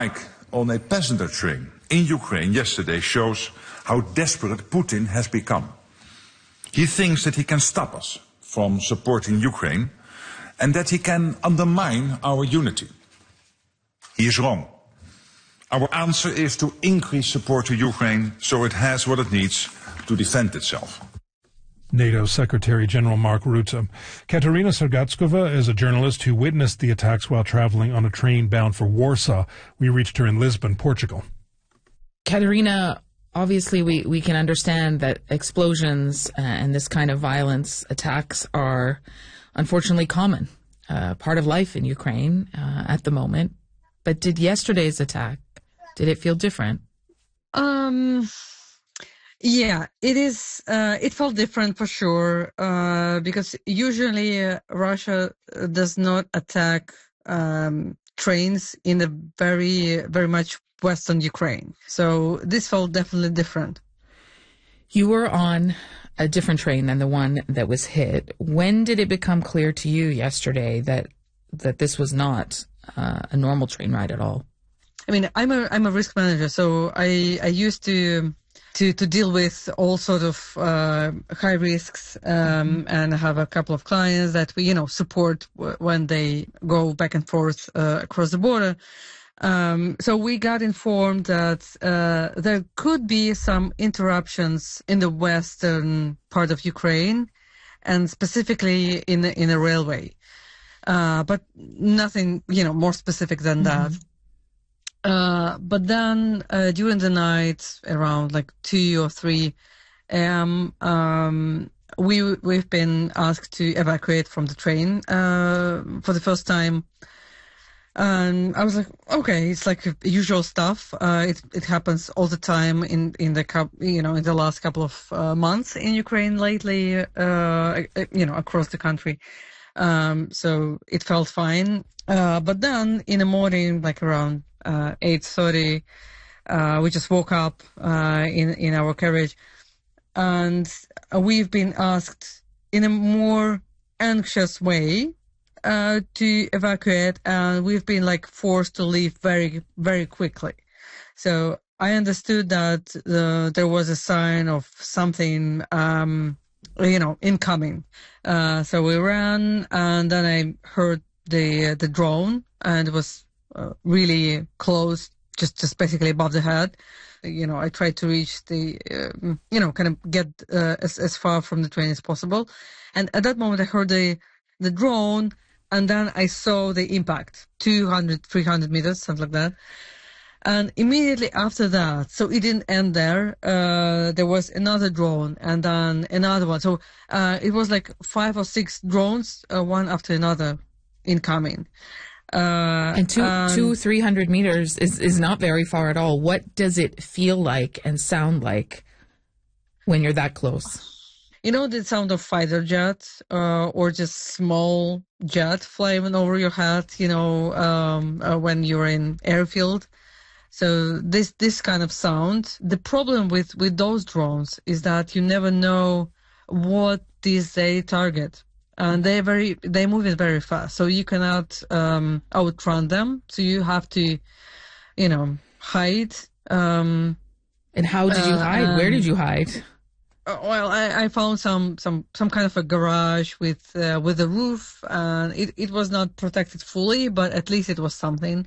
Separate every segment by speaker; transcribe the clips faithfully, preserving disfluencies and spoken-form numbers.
Speaker 1: Like on a passenger train in Ukraine yesterday shows how desperate Putin has become. He thinks that he can stop us from supporting Ukraine and that he can undermine our unity. He is wrong. Our answer is to increase support to Ukraine so it has what it needs to defend itself.
Speaker 2: NATO Secretary General Mark Rutte. Katerina Sergatskova is a journalist who witnessed the attacks while traveling on a train bound for Warsaw. We reached her in Lisbon, Portugal.
Speaker 3: Katerina, obviously we, we can understand that explosions uh, and this kind of violence attacks are unfortunately common, uh, part of life in Ukraine uh, at the moment. But did yesterday's attack, did it feel different?
Speaker 4: Um... Yeah, it is. Uh, it felt different for sure, uh, because usually uh, Russia does not attack um, trains in the very, very much western Ukraine. So this felt definitely different.
Speaker 3: You were on a different train than the one that was hit. When did it become clear to you yesterday that that this was not uh, a normal train ride at all?
Speaker 4: I mean, I'm a I'm a risk manager, so I I used to. To, to deal with all sort of uh, high risks um, mm-hmm. and have a couple of clients that we, you know, support w- when they go back and forth uh, across the border. Um, so we got informed that uh, there could be some interruptions in the western part of Ukraine, and specifically in the, in the railway, uh, but nothing, you know, more specific than mm-hmm. that. Uh, but then uh, during the night, around like two or three a m, um, we we've been asked to evacuate from the train uh, for the first time, and I was like, okay, it's like usual stuff. Uh, it it happens all the time in in the cup, you know, in the last couple of uh, months in Ukraine lately, uh, you know, across the country. Um, so it felt fine. Uh, but then in the morning, like around Uh, eight thirty, uh, we just woke up uh, in in our carriage, and we've been asked in a more anxious way uh, to evacuate, and we've been like forced to leave very very quickly. So I understood that uh, there was a sign of something, um, you know, incoming. Uh, so we ran, and then I heard the the drone, and it was. Uh, really close, just, just basically above the head. You know, I tried to reach the, uh, you know, kind of get uh, as, as far from the train as possible. And at that moment, I heard the, the drone, and then I saw the impact, two hundred, three hundred meters, something like that. And immediately after that, so it didn't end there, uh, there was another drone, and then another one. So uh, it was like five or six drones, uh, one after another, incoming. Uh,
Speaker 3: and two,
Speaker 4: um,
Speaker 3: two, three hundred meters is, is not very far at all. What does it feel like and sound like when you're that close?
Speaker 4: You know the sound of fighter jets, uh, or just small jet flying over your head. You know, um, uh, when you're in airfield. So this this kind of sound. The problem with with those drones is that you never know what these they target. And they very they move it very fast, so you cannot um, outrun them. So you have to, you know, hide. Um,
Speaker 3: and how did you uh, hide? Um, Where did you hide?
Speaker 4: Uh, well, I, I found some, some, some kind of a garage with uh, with a roof, and it, it was not protected fully, but at least it was something.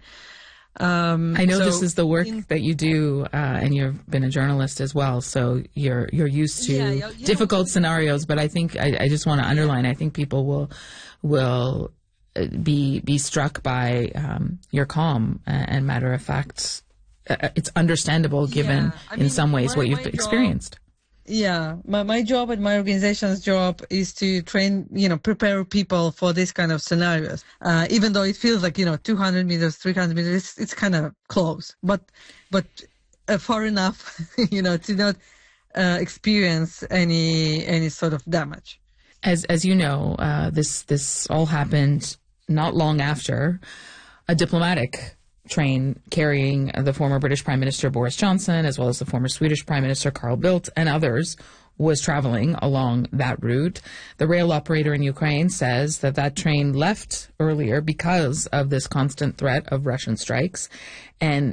Speaker 4: Um,
Speaker 3: I know
Speaker 4: so
Speaker 3: this is the work in, that you do, uh, and you've been a journalist as well, so you're you're used to
Speaker 4: yeah, yeah, yeah.
Speaker 3: difficult scenarios. But I think I, I just want to underline. I think people will will be be struck by um, your calm and matter of fact. Uh, it's understandable, given
Speaker 4: yeah, I
Speaker 3: in
Speaker 4: mean,
Speaker 3: some ways
Speaker 4: my,
Speaker 3: what you've
Speaker 4: my
Speaker 3: experienced.
Speaker 4: Job, yeah, my my job and my organization's job is to train, you know, prepare people for this kind of scenarios. Uh, even though it feels like, you know, two hundred meters, three hundred meters, it's, it's kind of close, but but uh, far enough, you know, to not uh, experience any any sort of damage.
Speaker 3: As as you know, uh, this this all happened not long after a diplomatic train carrying the former British Prime Minister Boris Johnson, as well as the former Swedish Prime Minister Carl Bildt and others, was traveling along that route. The rail operator in Ukraine says that that train left earlier because of this constant threat of Russian strikes, and